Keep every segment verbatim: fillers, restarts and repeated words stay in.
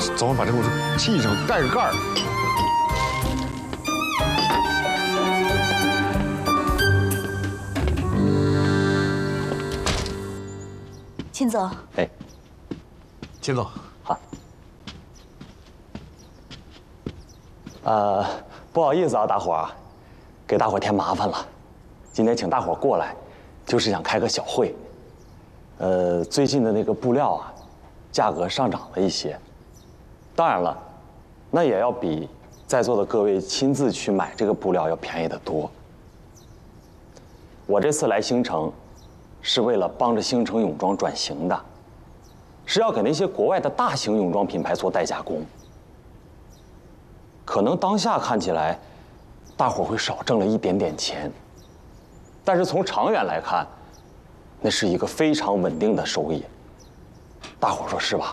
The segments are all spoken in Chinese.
咱们把这个系上，盖个盖儿。 秦总， 哎， 秦总， 好。呃，不好意思啊，大伙儿，给大伙儿添麻烦了。今天请大伙儿过来，就是想开个小会。呃，最近的那个布料啊，价格上涨了一些。当然了，那也要比在座的各位亲自去买这个布料要便宜得多。我这次来星城，是为了帮着星城泳装转型的，是要给那些国外的大型泳装品牌做代加工。可能当下看起来，大伙儿会少挣了一点点钱，但是从长远来看，那是一个非常稳定的收益。大伙儿说是吧？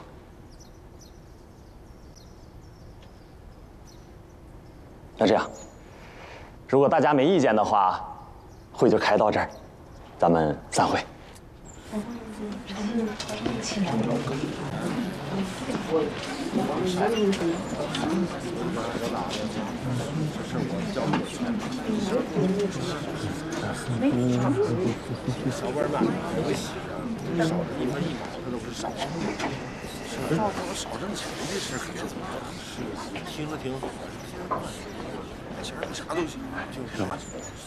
那这样，如果大家没意见的话，会就开到这儿，咱们散会。 小碗满不行，少一分一毛的都是少。是，我少挣钱这事可别做。是，听着挺好。钱啥都行，就是吧。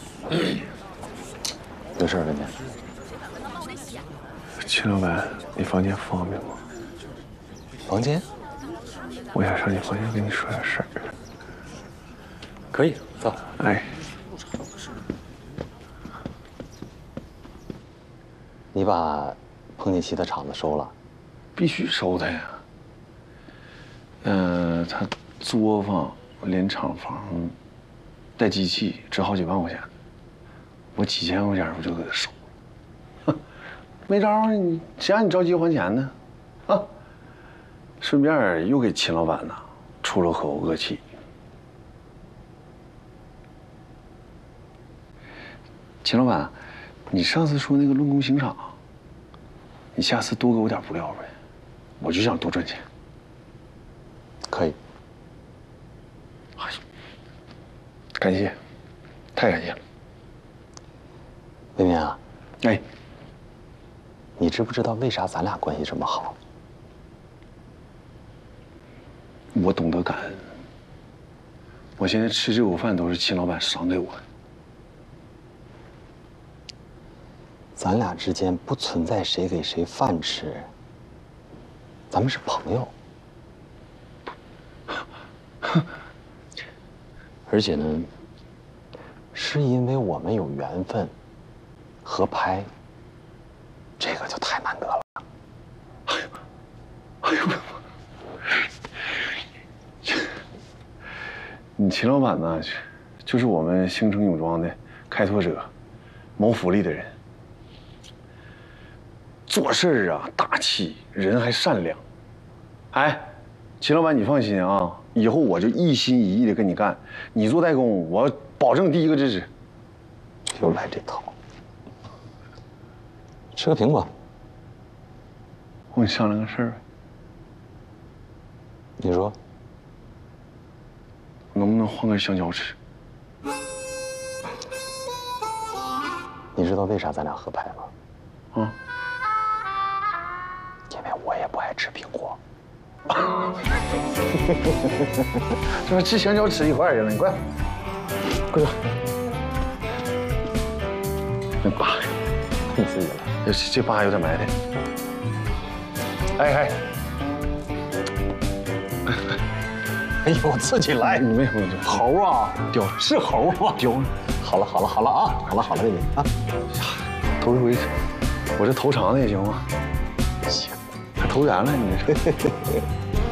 有事儿跟你。 秦老板，你房间方便吗？ 房间？ 我想上你房间跟你说点事儿。 可以，走。 哎， 你把彭锦熙的厂子收了？ 必须收他呀。嗯、呃，他作坊连厂房带机器值好几万块钱，我几千块钱我就给他收了。没招啊，你谁让你着急还钱呢？啊！顺便又给秦老板呐出了口恶气。秦老板，你上次说那个论功行赏，你下次多给我点布料呗，我就想多赚钱。 可以。 哎，感谢，太感谢了。 明明啊， 哎， 你知不知道为啥咱俩关系这么好？ 我懂得感恩。我现在吃这口饭都是秦老板赏给我的。 咱俩之间不存在谁给谁饭吃，咱们是朋友。而且呢，是因为我们有缘分，合拍，这个就太难得了。 哎呦，哎呦！你秦老板呢，就是我们星城泳装的开拓者，谋福利的人。做事儿啊大气，人还善良。哎，秦老板你放心啊，以后我就一心一意的跟你干，你做代工，我保证第一个支持。 又来这套。吃个苹果。 我跟你商量个事儿呗。 你说。 能不能换根香蕉吃？ 你知道为啥咱俩合拍吗？ 啊？ 因为我也不爱吃苹果。 这不吃香蕉吃一块儿去了？你快，快点！那疤， 你自己来。 这这疤有点埋汰。哎哎。 哎呦，自己来！ 你没有猴啊， 叼是猴吗？ 叼了。 好了好了好了啊，好了好了，给你啊。 头一回，我这头长的也行吗？ 行， 还投缘了，你这是。